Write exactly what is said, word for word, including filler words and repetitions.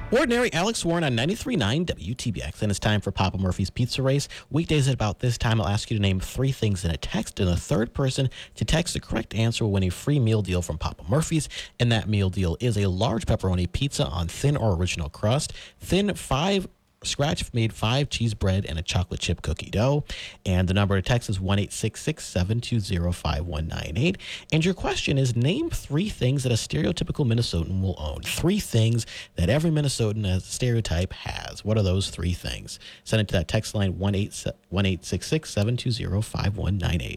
Ordinary Alex Warren on ninety-three point nine W T B X, and it's time for Papa Murphy's Pizza Race. Weekdays at about this time, I'll ask you to name three things in a text, and the third person to text the correct answer will win a free meal deal from Papa Murphy's, and that meal deal is a large pepperoni pizza on thin or original crust, thin five scratch-made five cheese bread, and a chocolate chip cookie dough. And the number to text is one eight six six, seven two zero, five one nine eight. And your question is, name three things that a stereotypical Minnesotan will own. Three things that every Minnesotan as a stereotype has. What are those three things? Send it to that text line one eight six six, seven two zero, five one nine eight.